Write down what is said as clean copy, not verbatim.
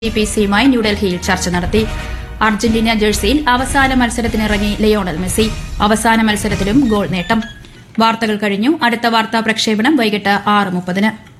സിയുമായി ന്യൂഡൽഹിയിൽ ചർച്ച നടത്തി. അർജന്റീന ജേഴ്സിയിൽ അവസാന മത്സരത്തിനിറങ്ങി ലയോണൽ മെസ്സി. അവസാന മത്സരത്തിലും ഗോൾ നേട്ടം. വാർത്തകൾ കഴിഞ്ഞു. അടുത്ത വാർത്താ പ്രക്ഷേപണം വൈകിട്ട് 6:30.